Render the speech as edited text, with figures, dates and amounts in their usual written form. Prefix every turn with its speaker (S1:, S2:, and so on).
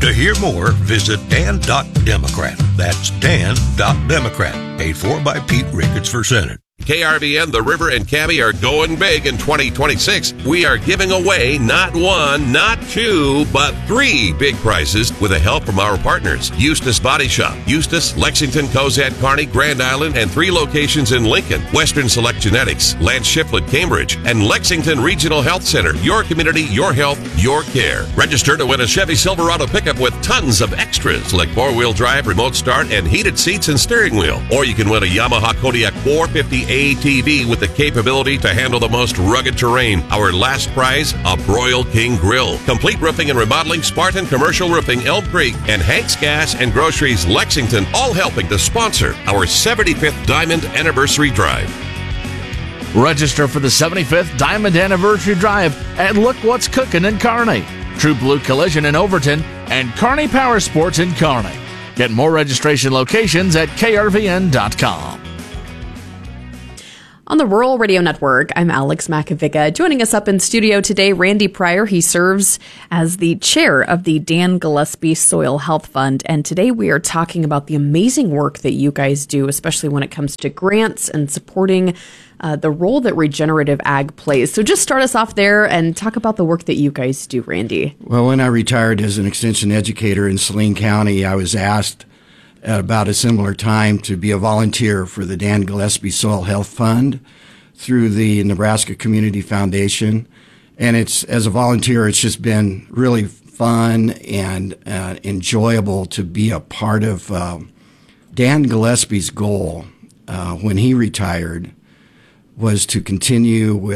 S1: To hear more, visit Dan.Democrat. That's Dan.Democrat. Paid for by Pete Ricketts for Senate.
S2: KRVN, the River, and Cabby are going big in 2026. We are giving away not one, not two, but 3 big prizes with the help from our partners. Eustis Body Shop, Eustis, Lexington, Cozad, Kearney, Grand Island, and 3 locations in Lincoln. Western Select Genetics, Lance Shiflett, Cambridge, and Lexington Regional Health Center. Your community, your health, your care. Register to win a Chevy Silverado pickup with tons of extras like 4-wheel drive, remote start, and heated seats and steering wheel. Or you can win a Yamaha Kodiak 450 ATV with the capability to handle the most rugged terrain. Our last prize, a Broil King Grill. Complete roofing and remodeling, Spartan Commercial Roofing, Elm Creek, and Hank's Gas and Groceries, Lexington, all helping to sponsor our 75th Diamond Anniversary Drive.
S3: Register for the 75th Diamond Anniversary Drive at Look What's Cooking in Kearney, True Blue Collision in Overton, and Kearney Power Sports in Kearney. Get more registration locations at krvn.com.
S4: On the Rural Radio Network, I'm Alex Makovica. Joining us up in studio today, Randy Pryor. He serves as the chair of the Dan Gillespie Soil Health Fund. And today we are talking about the amazing work that you guys do, especially when it comes to grants and supporting the role that regenerative ag plays. So just start us off there and talk about the work that you guys do, Randy.
S5: Well, when I retired as an extension educator in Saline County, I was asked at about a similar time to be a volunteer for the Dan Gillespie Soil Health Fund through the Nebraska Community Foundation. And as a volunteer, it's just been really fun and enjoyable to be a part of Dan Gillespie's goal when he retired was to continue with